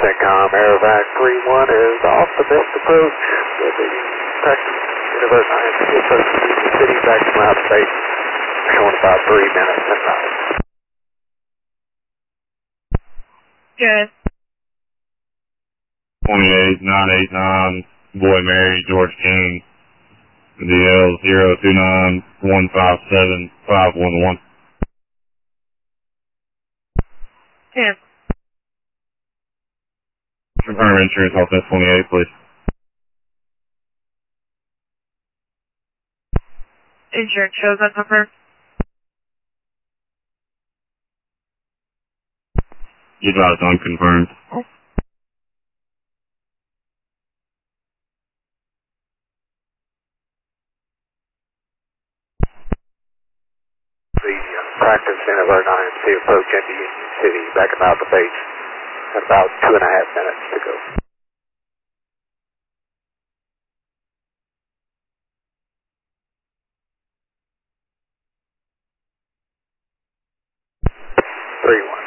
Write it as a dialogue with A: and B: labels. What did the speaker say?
A: CENTCOM, Aerovac 3-1 is off the best approach with the practice Universe IMC approaching Houston City back to Mount State. Showing about 3 minutes and nothing.
B: Good.
C: 28989, Boy Mary, George King, DL 029157511.
B: Ten.
C: Confirm insurance off that 28, please.
B: Insurance shows that number.
C: You advised unconfirmed.
A: The practice Universe IMC approach into Union City back about the base. About 2.5 minutes to go. Three one.